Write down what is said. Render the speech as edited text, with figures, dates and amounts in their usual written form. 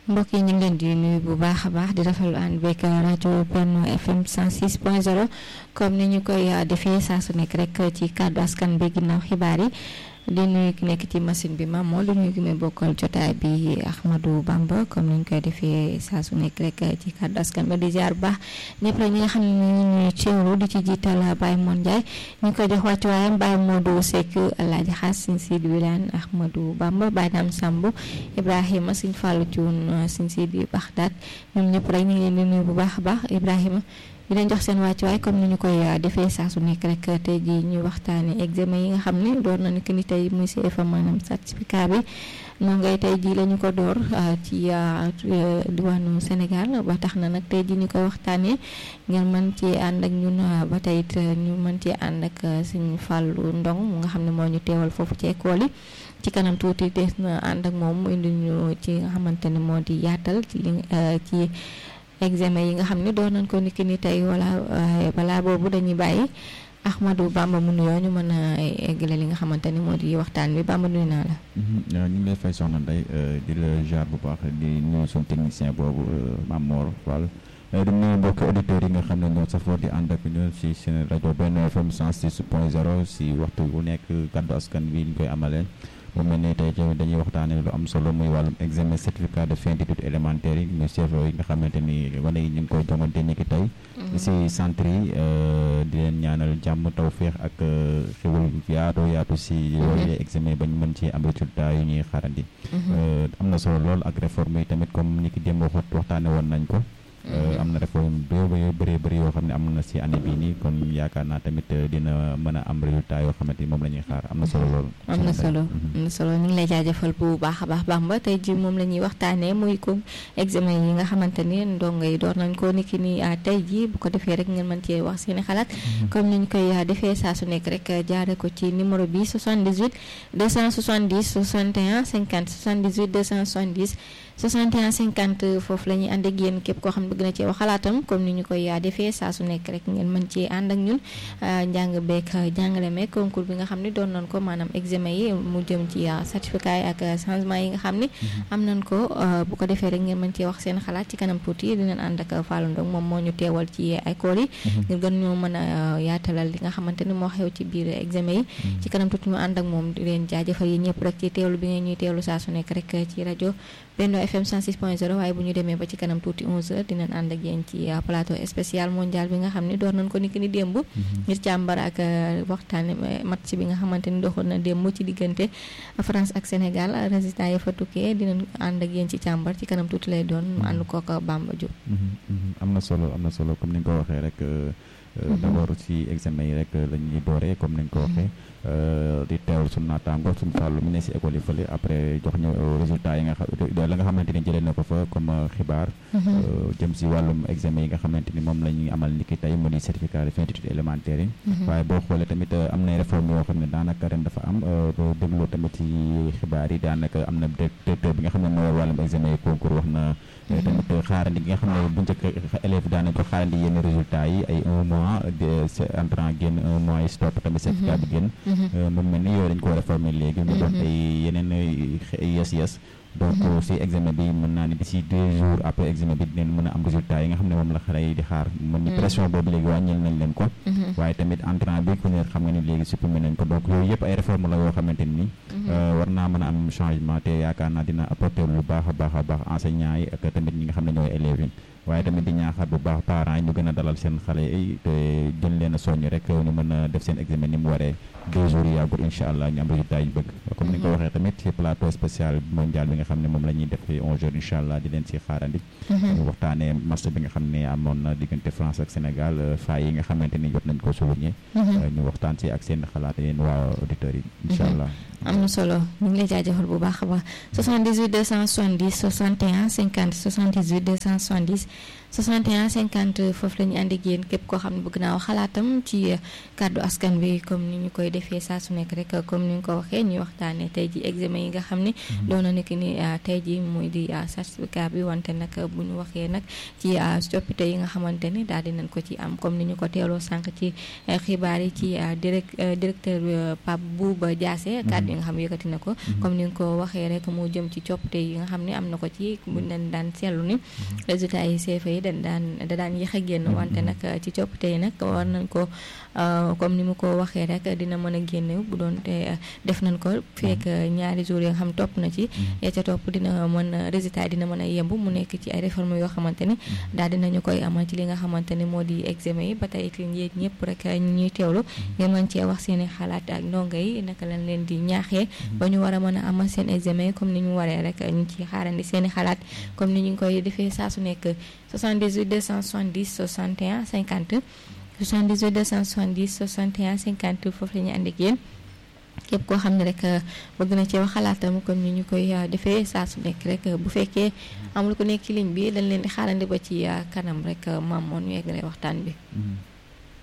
mbokk yi ñu ngi leen di nuyu bu baax a baax di rafetlu ànd beeg rajo Benno FM 106.0 comme ni ñu koy defee saa su nekk rek ci kàddu askan bi ginnaaw xibaar yi di nuyu ki nekk ci machine bi maam moo di nuyu ki may bokkal jotaay bi Ahmadou Bamba comme ni ñu koy defee saa su nekk rek ci kàddu askan bi di ziar bu baax ñëpp rek ñi nga xam ne ñu ñuy teewlu di ci jiital Baye Mon Ndiaye ñu koy jox wàccuwaayam Baye Modou Seck Alaaji Xaas Sëñ Sidi Wilane Ahmadou Bamba Baye Dame Samb Ibrahima Sëñ Fallou Thioune Sëñ Sidi Baxdaat ñoom ñëpp rek ñu ngi leen di nuyu bu baax a baax Ibrahima di leen jox seen wàccuwaay comme ni ñu koy defee saa su nekk rek tey jii ñu waxtaanee examen yi nga xam ne door na ni tey muy CFEE maanaam certificat bi noo ngay tey jii la ñu ko door ci diwaanu Sénégal ba tax na nag tey jii ñu koy waxtaanee ngeen mën ci ànd ak ñun ba tey it ñu mën ci ànd ak Sëñ Fallou Ndong mu nga xam ne moo ñu teewal foofu ci école yi ci kanam tuuti des na ànd ak moom mu indi ñu ci nga xamante ne moo di yaatal ci examen yi nga xam ne doon nañ ko niki ni tey wala balaa boobu dañuy bàyyi Ahmadou Bamba mu nuyoo ñu mën a eggale li nga xamante ni moo di waxtaan bi Bamba nuyu naa la. ñu ngi lay fay soxna Ndeye di la jaar bu baax di nuyu suñu technicien boobu Mame Mor Fall di nuyu mbokki auditeurs yi nga xam ne ñoo safoo di ànd ak ñun si seen rajo Benno FM 106.0 si waxtu bu nekk kaddu askan bi ñu koy amalee. mu mel ni tey dañuy waxtaanee lu am solo muy wàllum examen certificat de fin d'études élémentaires yi muy CFEE yi nga xamante ni wane yi ñu ngi koy jongante ni ki tey si centre yi di leen ñaanal jàmm tawféex ak xewal yaatu si yooyu examen bañ mën ci am résultat yu ñuy xaarandi am na solo lool ak réforme yi tamit comme ni ki démb waxtaane woon nañ ko am na réforme yu bëri yoo xam ne am na si année bii nii kon yaakaar naa tamit dina mën a am résultat yoo xamante ni moom la ñuy xaar am na solo loolu. am na solo ñu ngi lay jaajëfal bu baax a baax Bamba tey ji moom la ñuy waxtaanee muy ko examen yi nga xamante ni ndongo yi door nañ ko niki ni tey ji bu ko defee rek ngeen mën cee wax seeni xalaat comme ni ñu koy defee saa su nekk rek jaare ko ci numéro bi 78 270 61 50 78 270 61 50 foofu la ñuy ànd ak yéen képp koo xam ne bëgg na cee wax xalaatam comme ni ñu koy defee saa su nekk rek ngeen mën cee ànd ak ñun njàng beeg jàngale meeg concours bi nga xam ne doon nañ ko maanaam examen yi mu jëm ci certificat yi ak changement yi nga xam ne am nañ ko bu ko defee rek ngeen mën cee wax seen xalaat ci kanam tuuti dinañ ànd ak Fallou Ndong moom moo ñu teewal ci école yi ngir gën ñoo mën a yaatalal li nga xamante ni moo xew ci biir examen yi ci kanam tuuti ñu ànd ak moom di leen jaajëfal yi ñëpp rek ci teewlu bi ngeen ñuy teewlu saa su nekk rek ci rajo Benno FM 106.0 waaye bu ñu demee ba ci kanam tuuti 11h dinañ ànd ak yéen ci plateau spécial mondial bi nga xam ne door nañ ko niki ni démb ngir càmbar ak waxtaane match bi nga xamante ni doxoon na démb ci diggante France ak Sénégal résultat yi fa tukkee dinañ ànd ak yéen ci càmbar ci kanam tuuti lay doon mu ànd kook Bamba Diop. am na solo comme ni nga ko waxee rek d'abord ci examen yi rek la ñuy dooree comme ni nga ko waxee di teewul suñu naataango suñu fàllu mi ne si école yi fële après jox ñu résultat yi nga xam la nga xamante ni jëlee na ko fa comme xibaar jëm si wàllum examen yi nga xamante ni moom la ñuy amal ni ki tey mu di certificat de fin d'études élémentaires yi waaye boo xoolee tamit am na réforme yoo xam ne daanaka ren dafa am boo dégloo tamit ci xibaar yi daanaka am na directeur bi nga xam ne mooy wàllum examen yi concours wax na tamit xaarandi gi nga xam ne bu njëkk élèves yi daanañ ko xaarandi yenn résultats yi ay 1 mois entrant génn 1 mois yi stop tamit certificat bi génn moom mel ni yooyu dañ ko réformer léegi mu doon ay yeneen yes donc si examen bi mën naa ni d'ici 2 jours après examen bi dinañ mën a am résultat yi nga xam ne moom la xale yi di xaar mën ni pression boobu léegi wàññil nañ leen ko waaye tamit entrant bi ku ne xam nga ni léegi supprimer nañ ko donc yooyu yëpp ay réforme la yoo xamante ni war naa mën a am changement te yaakaar naa dina apporter lu baax a baax enseignants yi ak tamit ñi nga xam ne ñooy élèves yi waaye tamit di ñaaxaat bu baax parents yi ñu gën a dalal seen xale yi te jël leen a soññ rek ñu mën a def seen examen ni mu waree 2 jours yi yàggul incha allah ñu am résultat yi bëgg comme ni nga ko waxee tamit ci plateau spécial mondial bi nga xam ne moom la ñuy def 11 jours incha allah di leen si xaarandi ñu waxtaanee match bi nga xam ne amoon na diggante France ak Sénégal faay yi nga xamante ni jot nañ ko souligner ñu waxtaan si ak seen xalaat yéen waa auditeurs yi incha allah am na solo ñu ngi lay jaajëfal bu baax a baax 78 270 61 50 78 270 61 50 foofu la ñu ànd ak yéen képp koo xam ne bëgg naa wax xalaatam ci kàddu askan bi comme ni ñu koy defee saa su nekk rek comme ni nga ko waxee ñuy waxtaanee tey ji examen yi nga xam ne doon na nekk ni tey ji muy di certificat bi wante nag bu ñu waxee nag ci coppite yi nga xamante ni daal di nañ ko ci am comme ni ñu ko teeloo sànq ci xibaar yi ci directeur Pape Bouba Diassé kàddu yi nga xam ne yëkkati na ko comme ni nga ko waxee rek moo jëm ci coppite yi nga xam ne am na ko ci bu leen daan seetlu ni résultat yi CFEE yi da daan yéex a génn wante nag ci coppite yi nag war nañ ko comme ni mu ko waxee rek dina mën a génne bu doon te def nañ ko fekk ñaari jours yi nga xam topp na ci ya ca topp dina mën résultat yi dina mën a yemb mu nekk ci ay réformes yoo xamante ni daal dinañu koy amal ci li nga xamante ni moo di examen yi ba tey yéen ñëpp rek ñuy teewlu ngeen mën cee wax seen i xalaat ak ndongo yi naka lañ leen di ñaaxee ba ñu war a mën a amal seen examen yi comme ni ñu waree rek ñu ci xaarandi seen i xalaat comme ni ñu ngi koy defee saa su nekk 78 270 61 50 78 270 61 50 foofu la ñu ànd ak yéen képp koo xam ne rek bëgg na ci wax xalaatam comme ni ñu koy defee saa su nekk rek bu fekkee amul ko nekk ci ligne bi dañ leen di xaarandi ba ci kanam rek maam moon ñu eggalee waxtaan bi